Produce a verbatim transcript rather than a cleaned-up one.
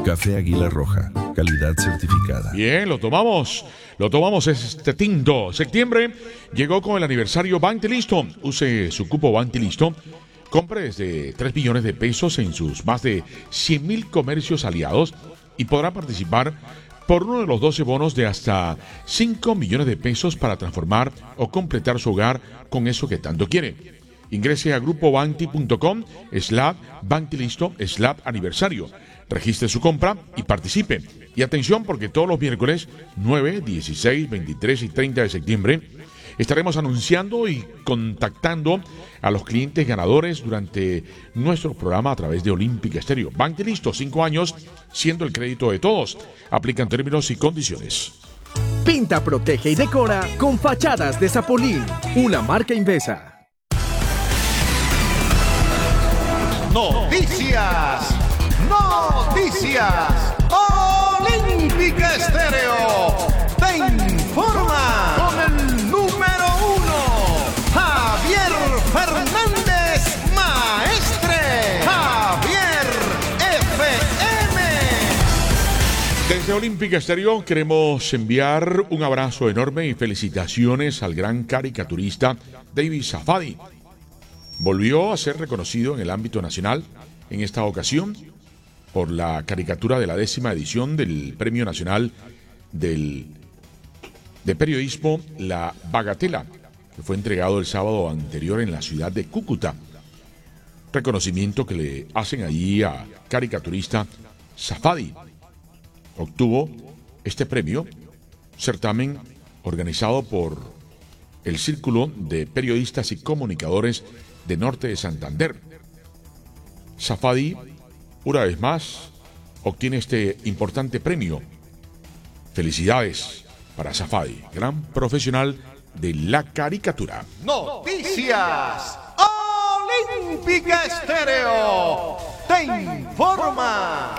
Café Águila Roja, calidad certificada. Bien, lo tomamos. Lo tomamos este tinto. Septiembre llegó con el aniversario Bantilisto. Use su cupo Bantilisto. Compre desde tres millones de pesos en sus más de cien mil comercios aliados y podrá participar por uno de los doce bonos de hasta cinco millones de pesos para transformar o completar su hogar con eso que tanto quiere. Ingrese a grupobanti punto com slash Bantilisto slash aniversario. Registre su compra y participe. Y atención, porque todos los miércoles nueve, dieciséis, veintitrés y treinta de septiembre estaremos anunciando y contactando a los clientes ganadores durante nuestro programa a través de Olímpica Estéreo. Bantilisto, cinco años, siendo el crédito de todos. Aplican términos y condiciones. Pinta, protege y decora con Fachadas de Zapolín, una marca Invesa. Noticias, noticias. Olímpica Estéreo te informa con el número uno, Javier Fernández, maestre. Javier F M. Desde Olímpica Estéreo queremos enviar un abrazo enorme y felicitaciones al gran caricaturista David Safadi. Volvió a ser reconocido en el ámbito nacional, en esta ocasión, por la caricatura de la décima edición del Premio Nacional del, de Periodismo La Bagatela, que fue entregado el sábado anterior en la ciudad de Cúcuta. Reconocimiento que le hacen allí a caricaturista Safadi. Obtuvo este premio, certamen organizado por el Círculo de Periodistas y Comunicadores de Norte de Santander. Safadi, una vez más, obtiene este importante premio. Felicidades para Safadi, gran profesional de la caricatura. Noticias, Olímpica Estéreo te informa.